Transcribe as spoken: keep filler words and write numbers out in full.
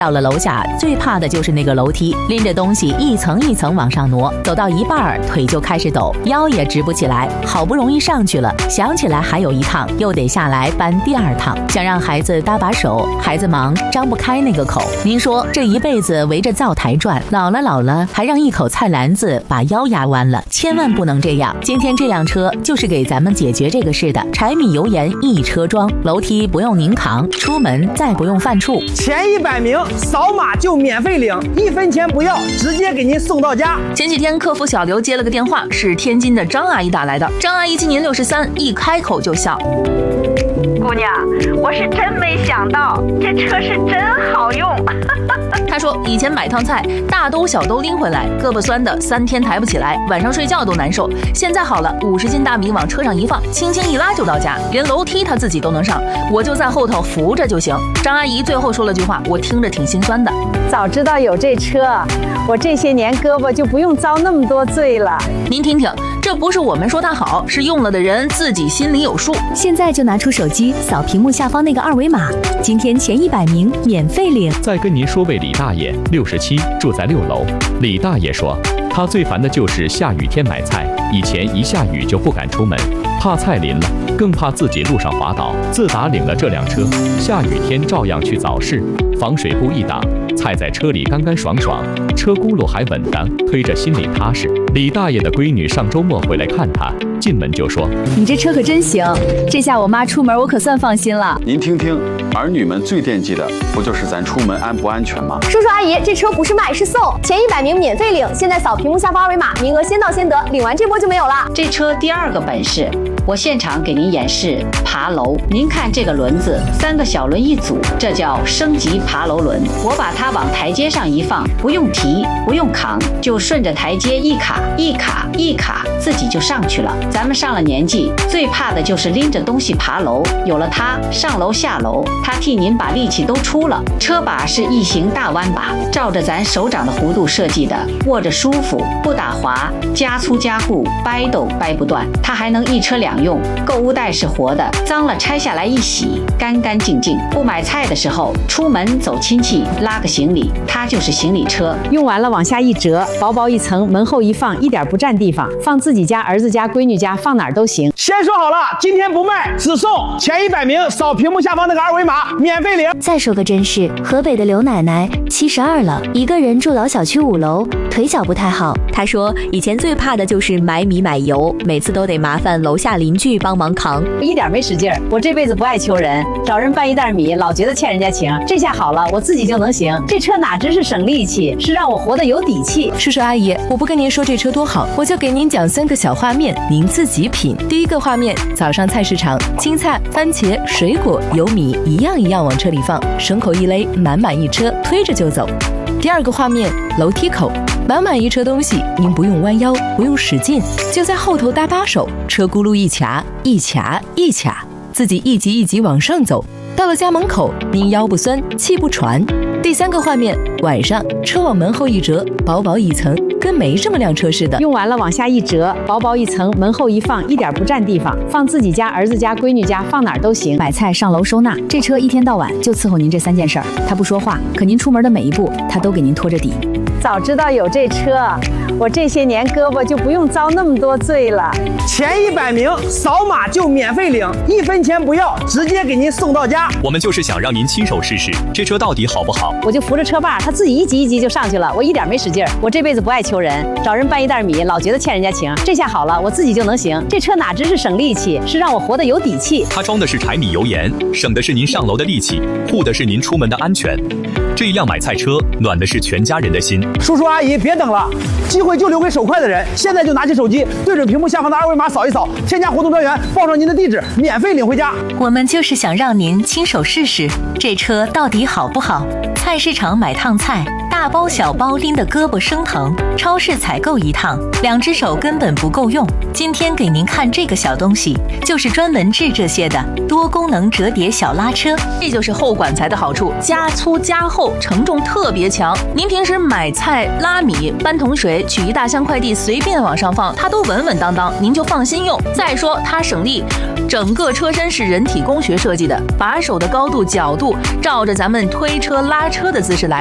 到了楼下，最怕的就是那个楼梯，拎着东西一层一层往上挪，走到一半腿就开始抖，腰也直不起来。好不容易上去了，想起来还有一趟，又得下来搬第二趟。想让孩子搭把手，孩子忙张不开那个口。您说这一辈子围着灶台转，老了老了还让一口菜篮子把腰压弯了，千万不能这样。今天这辆车就是给咱们解决这个事的，柴米油盐一车装，楼梯不用您扛，出门再不用犯怵。 前一百名扫码就免费领，一分钱不要，直接给您送到家。 前几天客服小刘接了个电话，是天津的张阿姨打来的。张阿姨今年六十三，一开口就笑。 姑娘，我是真没想到，这车是真好用。 她说以前买趟菜，大兜小兜拎回来，胳膊酸的三天抬不起来，晚上睡觉都难受。现在好了，五十斤大米往车上一放，轻轻一拉就到家，连楼梯她自己都能上，我就在后头扶着就行。张阿姨最后说了句话，我听着挺心酸的。 早知道有这车，我这些年胳膊就不用遭那么多罪了。 您听听，这不是我们说它好，是用了的人自己心里有数。 现在就拿出手机扫屏幕下方那个二维码，今天前一百名免费领。 再跟您说位李大爷，六十七，住在六楼。李大爷说，他最烦的就是下雨天买菜，以前一下雨就不敢出门，怕菜淋了，更怕自己路上滑倒。自打领了这辆车，下雨天照样去早市，防水布一挡，菜在车里干干爽爽，车轱辘还稳当，推着心里踏实。李大爷的闺女上周末回来看他，进门就说：“ 你这车可真行，这下我妈出门我可算放心了。” 您听听，儿女们最惦记的不就是咱出门安不安全吗？ 叔叔阿姨，这车不是卖是送，前一百名免费领，现在扫屏幕下方二维码，名额先到先得，领完这波就没有了。 这车第二个本事，我现场给您演示爬楼。您看这个轮子，三个小轮一组，这叫升级爬楼轮。我把它往台阶上一放，不用提，不用扛，就顺着台阶一卡一卡一卡，自己就上去了。咱们上了年纪，最怕的就是拎着东西爬楼，有了它，上楼下楼，它替您把力气都出了。车把是异形大弯把，照着咱手掌的弧度设计的，握着舒服，不打滑，加粗加固，掰都掰不断。它还能一车两用，购物袋是活的，脏了拆下来一洗，干干净净。不买菜的时候，出门走亲戚，拉个行李，它就是行李车。 用完了往下一折，薄薄一层，门后一放，一点不占地方，放自己家、儿子家、闺女家，放哪儿都行。 先说好了，今天不卖，只送前一百名，扫屏幕下方那个二维码，免费领。 再说个真事，河北的刘奶奶七十二了，一个人住老小区五楼，腿脚不太好。她说以前最怕的就是买米买油，每次都得麻烦楼下邻居帮忙扛。 一点没使劲儿，我这辈子不爱求人，找人搬一袋米，老觉得欠人家情。这下好了，我自己就能行。这车哪只是省力气，是让我活得有底气。 叔叔阿姨，我不跟您说这车多好，我就给您讲三个小画面，您自己品。第一个画面，早上菜市场，青菜、番茄、水果、油米一样一样往车里放，绳口一勒，满满一车，推着就走。第二个画面，楼梯口，满满一车东西，您不用弯腰，不用使劲，就在后头搭把手，车轱辘一卡一卡一卡，自己一级一级往上走。到了家门口，您腰不酸，气不喘。第三个画面，晚上车往门后一折，薄薄一层，跟没什么辆车似的。 用完了往下一折，薄薄一层，门后一放，一点不占地方，放自己家、儿子家、闺女家，放哪儿都行。 买菜、上楼、收纳，这车一天到晚就伺候您这三件事儿。他不说话，可您出门的每一步，他都给您拖着底。 早知道有这车，我这些年胳膊就不用遭那么多罪了。 前一百名扫码就免费领，一分钱不要，直接给您送到家。 我们就是想让您亲手试试这车到底好不好。 我就扶着车把，他自己一级一级就上去了，我一点没使劲儿。我这辈子不爱求人，找人搬一袋米，老觉得欠人家情。这下好了，我自己就能行。这车哪只是省力气，是让我活得有底气。 它装的是柴米油盐，省的是您上楼的力气，护的是您出门的安全。这一辆买菜车，暖的是全家人的心。 叔叔阿姨，别等了，机会就留给手快的人。现在就拿起手机，对准屏幕下方的二维码扫一扫，添加活动专员，报上您的地址，免费领回家。 我们就是想让您亲手试试这车到底好不好。菜市场买趟菜，大包小包拎得胳膊生疼；超市采购一趟，两只手根本不够用。今天给您看这个小东西，就是专门治这些的多功能折叠小拉车。 这就是后管材的好处，加粗加厚，承重特别强。您平时买菜、拉米、搬桶水、取一大箱快递，随便往上放，它都稳稳当当，您就放心用。再说它省力，整个车身是人体工学设计的，把手的高度、角度照着咱们推车拉车车的姿势来。